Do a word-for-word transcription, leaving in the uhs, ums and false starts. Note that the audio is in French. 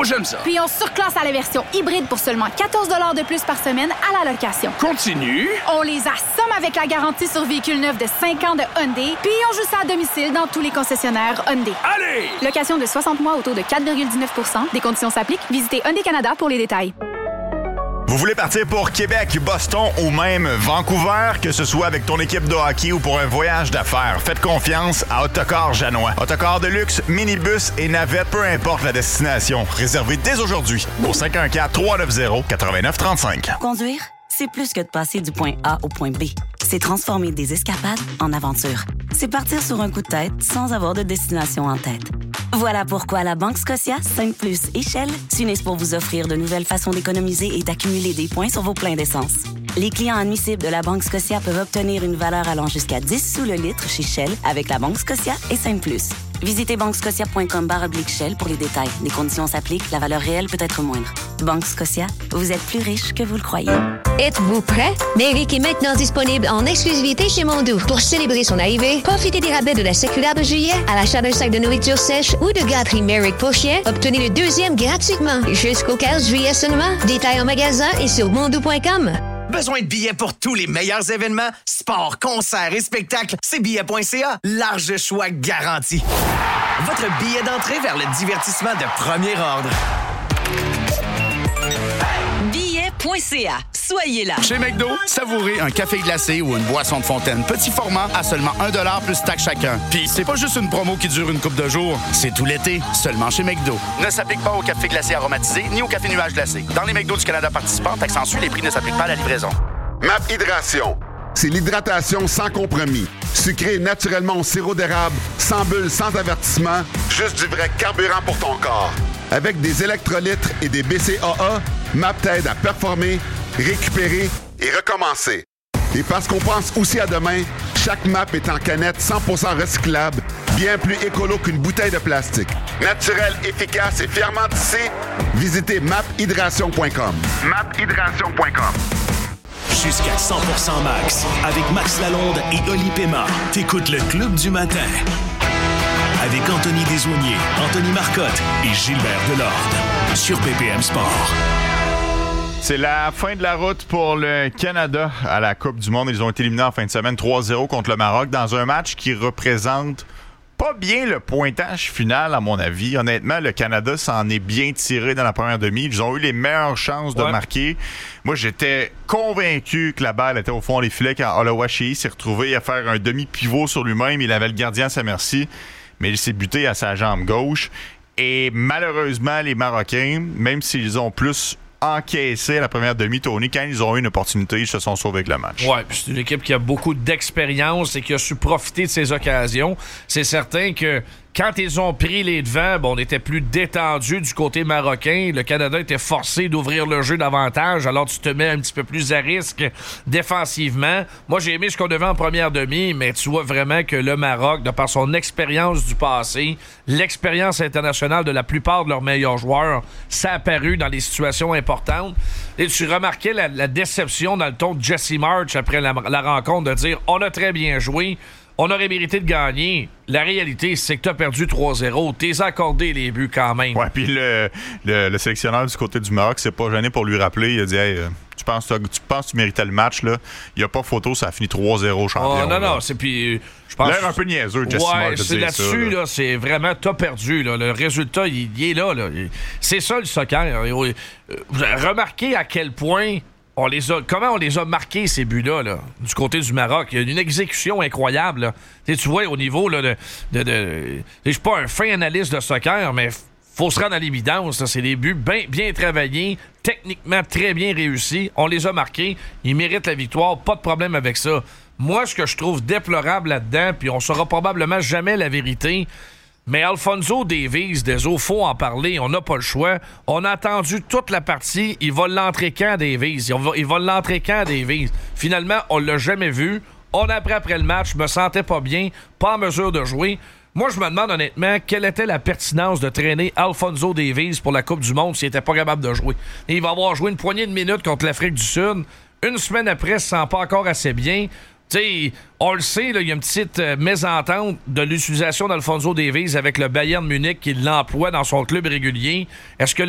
Oh, j'aime ça. Puis on surclasse à la version hybride pour seulement quatorze dollars de plus par semaine à la location. Continue. On les assomme avec la garantie sur véhicule neuf de cinq ans de Hyundai, puis on joue ça à domicile dans tous les concessionnaires Hyundai. Allez! Location de soixante mois au taux de quatre virgule dix-neuf pour cent. Des conditions s'appliquent. Visitez Hyundai Canada pour les détails. Vous voulez partir pour Québec, Boston ou même Vancouver, que ce soit avec ton équipe de hockey ou pour un voyage d'affaires, faites confiance à Autocar Janois. Autocar de luxe, minibus et navette, peu importe la destination. Réservez dès aujourd'hui au cinq un quatre, trois neuf zéro, neuf neuf trois cinq. Conduire, c'est plus que de passer du point A au point B. C'est transformer des escapades en aventures. C'est partir sur un coup de tête sans avoir de destination en tête. Voilà pourquoi la Banque Scotia, Sainte Plus et Shell s'unissent pour vous offrir de nouvelles façons d'économiser et d'accumuler des points sur vos pleins d'essence. Les clients admissibles de la Banque Scotia peuvent obtenir une valeur allant jusqu'à dix sous le litre chez Shell avec la Banque Scotia et Sainte Plus. Visitez banquescotia.com barre oblique Shell pour les détails. Les conditions s'appliquent, la valeur réelle peut être moindre. Banque Scotia, vous êtes plus riche que vous le croyez. Êtes-vous prêt? Méric est maintenant disponible en exclusivité chez Mondou. Pour célébrer son arrivée, profitez des rabais de la circulaire de juillet à l'achat d'un sac de nourriture sèche ou de gâterie Méric pour chien. Obtenez le deuxième gratuitement jusqu'au quinze juillet seulement. Détails en magasin et sur mondou point com. Besoin de billets pour tous les meilleurs événements? Sport, concerts et spectacles, c'est billets point c a. Large choix garanti. Votre billet d'entrée vers le divertissement de premier ordre. billets point c a. Soyez là. Chez McDo, savourez un café glacé ou une boisson de fontaine. Petit format à seulement un dollar plus taxe chacun. Puis c'est pas juste une promo qui dure une couple de jours. C'est tout l'été, seulement chez McDo. Ne s'applique pas au café glacé aromatisé ni au café nuage glacé. Dans les McDo du Canada participants, taxe en les prix ne s'appliquent pas à la livraison. MAP Hydration. C'est l'hydratation sans compromis. Sucré naturellement au sirop d'érable, sans bulles, sans avertissement. Juste du vrai carburant pour ton corps. Avec des électrolytes et des B C A A, MAP t'aide à performer, récupérer et recommencer. Et parce qu'on pense aussi à demain, chaque MAP est en canette cent pour cent recyclable, bien plus écolo qu'une bouteille de plastique. Naturel, efficace et fièrement tissé, visitez map hydration point com. map hydration point com. Jusqu'à cent pour cent max, avec Max Lalonde et Oli Pema. T'écoutes le Club du matin. Avec Anthony Desaulniers, Anthony Marcotte et Gilbert Delorde. Sur P P M Sport. C'est la fin de la route pour le Canada à la Coupe du Monde. Ils ont été éliminés en fin de semaine trois zéro contre le Maroc dans un match qui représente pas bien le pointage final, à mon avis. Honnêtement, le Canada s'en est bien tiré dans la première demi. Ils ont eu les meilleures chances de ouais. marquer. Moi, j'étais convaincu que la balle était au fond des filets quand Oluwaseyi s'est retrouvé à faire un demi-pivot sur lui-même. Il avait le gardien à sa merci, mais il s'est buté à sa jambe gauche. Et malheureusement, les Marocains, même s'ils ont plus encaissé à la première demi, Tony, quand ils ont eu une opportunité, ils se sont sauvés avec le match. Oui, puis c'est une équipe qui a beaucoup d'expérience et qui a su profiter de ces occasions. C'est certain que quand ils ont pris les devants, bon, on était plus détendu du côté marocain. Le Canada était forcé d'ouvrir le jeu davantage, alors tu te mets un petit peu plus à risque défensivement. Moi, j'ai aimé ce qu'on devait en première demi, mais tu vois vraiment que le Maroc, de par son expérience du passé, l'expérience internationale de la plupart de leurs meilleurs joueurs, ça a apparu dans des situations importantes. Et tu remarquais la, la déception dans le ton de Jesse March après la, la rencontre de dire « On a très bien joué ». On aurait mérité de gagner. La réalité, c'est que tu as perdu trois zéro. T'es accordé les buts quand même. Ouais, puis le, le, le sélectionneur du côté du Maroc s'est pas gêné pour lui rappeler. Il a dit hey, euh, tu penses tu penses que tu méritais le match là. Il n'y a pas photo, ça a fini trois zéro champion. Oh, non, là. non, c'est puis je pense. L'air un peu niaiseux, Jesse ouais, March, de c'est dire là-dessus, ça, là. là, c'est vraiment t'as perdu. Là. Le résultat, il, il est là, là. C'est ça le soccer. Remarquez à quel point. On les a, comment on les a marqués, ces buts-là, là, du côté du Maroc? Il y a une exécution incroyable. Là. Tu vois, au niveau là, de... de, de je suis pas un fin analyste de soccer, mais faut se rendre à l'évidence. Là. C'est des buts bien, bien travaillés, techniquement très bien réussis. On les a marqués. Ils méritent la victoire. Pas de problème avec ça. Moi, ce que je trouve déplorable là-dedans, puis on saura probablement jamais la vérité, mais Alphonso Davies, des faut en parler, on n'a pas le choix. On a attendu toute la partie, il va l'entrer quand Davies? Il va, il va l'entrer quand Davies? Finalement, on l'a jamais vu. On a appris après le match, je me sentais pas bien, pas en mesure de jouer. Moi, je me demande honnêtement quelle était la pertinence de traîner Alphonso Davies pour la Coupe du Monde s'il était pas capable de jouer. Et il va avoir joué une poignée de minutes contre l'Afrique du Sud. Une semaine après, il se sent pas encore assez bien. T'sais, on le sait, il y a une petite euh, mésentente de l'utilisation d'Alphonso Davies avec le Bayern Munich qui l'emploie dans son club régulier. Est-ce que